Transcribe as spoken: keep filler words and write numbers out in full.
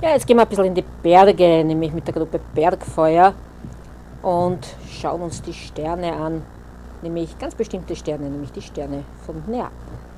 Ja, jetzt gehen wir ein bisschen in die Berge, nämlich mit der Gruppe Bergfeuer und schauen uns die Sterne an, nämlich ganz bestimmte Sterne, nämlich die Sterne von Neapel.